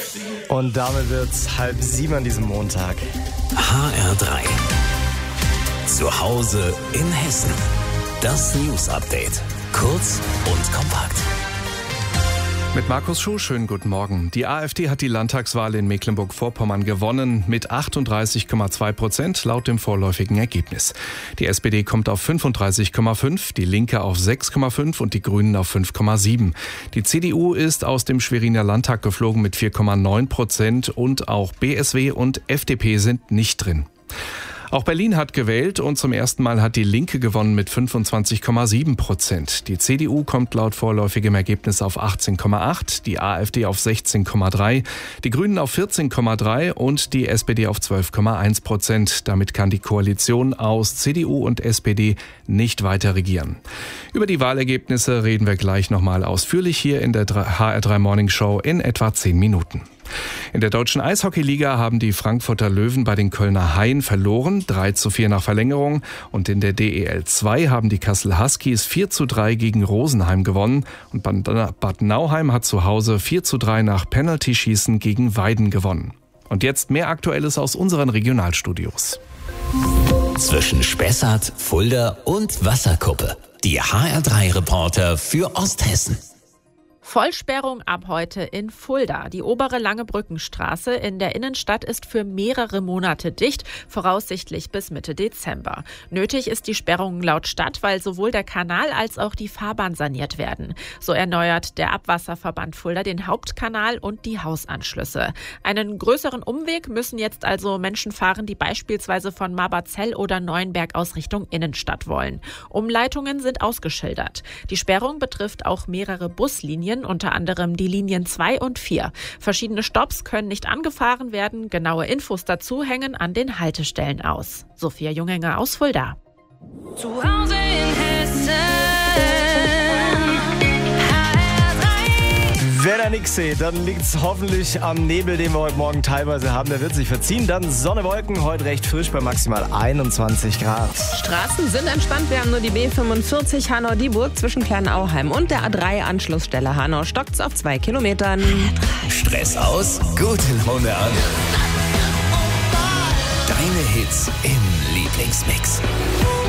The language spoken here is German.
Und damit wird's 6:30 an diesem Montag. HR3. Zu Hause in Hessen. Das News-Update. Kurz und kompakt. Mit Markus Schuh, schönen guten Morgen. Die AfD hat die Landtagswahl in Mecklenburg-Vorpommern gewonnen mit 38,2% laut dem vorläufigen Ergebnis. Die SPD kommt auf 35,5%, die Linke auf 6,5% und die Grünen auf 5,7%. Die CDU ist aus dem Schweriner Landtag geflogen mit 4,9% und auch BSW und FDP sind nicht drin. Auch Berlin hat gewählt und zum ersten Mal hat die Linke gewonnen mit 25,7%. Die CDU kommt laut vorläufigem Ergebnis auf 18,8%, die AfD auf 16,3%, die Grünen auf 14,3% und die SPD auf 12,1%. Damit kann die Koalition aus CDU und SPD nicht weiter regieren. Über die Wahlergebnisse reden wir gleich nochmal ausführlich hier in der HR3 Morning Show in etwa 10 Minuten. In der deutschen Eishockeyliga haben die Frankfurter Löwen bei den Kölner Haien verloren, 3:4 nach Verlängerung. Und in der DEL 2 haben die Kassel Huskies 4:3 gegen Rosenheim gewonnen. Und Bad Nauheim hat zu Hause 4:3 nach Penalty-Schießen gegen Weiden gewonnen. Und jetzt mehr Aktuelles aus unseren Regionalstudios. Zwischen Spessart, Fulda und Wasserkuppe. Die HR3-Reporter für Osthessen. Vollsperrung ab heute in Fulda. Die obere Langebrückenstraße in der Innenstadt ist für mehrere Monate dicht, voraussichtlich bis Mitte Dezember. Nötig ist die Sperrung laut Stadt, weil sowohl der Kanal als auch die Fahrbahn saniert werden. So erneuert der Abwasserverband Fulda den Hauptkanal und die Hausanschlüsse. Einen größeren Umweg müssen jetzt also Menschen fahren, die beispielsweise von Maberzell oder Neuenberg aus Richtung Innenstadt wollen. Umleitungen sind ausgeschildert. Die Sperrung betrifft auch mehrere Buslinien, unter anderem die Linien 2 und 4. Verschiedene Stopps können nicht angefahren werden. Genaue Infos dazu hängen an den Haltestellen aus. Sophia Jungenger aus Fulda. Zu Hause in Hessen. Wenn ihr nichts seht, dann liegt es hoffentlich am Nebel, den wir heute Morgen teilweise haben. Der wird sich verziehen. Dann Sonne, Wolken, heute recht frisch bei maximal 21 Grad. Straßen sind entspannt. Wir haben nur die B45 Hanau-Dieburg zwischen Kleinauheim und der A3-Anschlussstelle Hanau. Stockt's auf 2 Kilometern. Stress aus, gute Laune an. Deine Hits im Lieblingsmix.